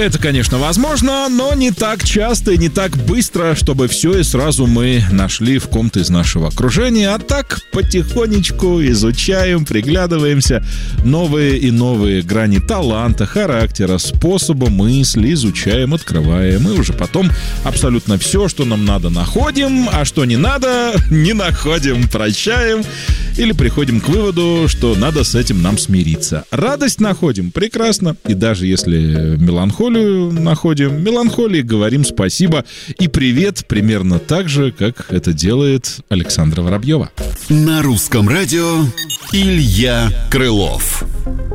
Это, конечно, возможно, но не так часто и не так быстро, чтобы все и сразу мы нашли в ком-то из нашего окружения. А так потихонечку изучаем, приглядываемся. Новые и новые грани таланта, характера, способа мысли изучаем, открываем. И уже потом абсолютно все, что нам надо, находим, а что не надо, не находим, прощаем. Или приходим к выводу, что надо с этим нам смириться. Радость находим, прекрасно. И даже если меланхолию находим, меланхолии говорим спасибо и привет примерно так же, как это делает Александра Воробьева. На русском радио Илья Крылов.